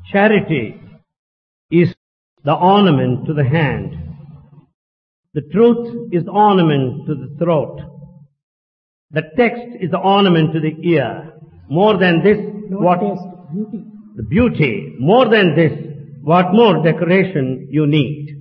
Charity is the ornament to the hand. The truth is the ornament to the throat. The text is the ornament to the ear. More than this, what taste, beauty. the beauty, more than this, what more decoration you need?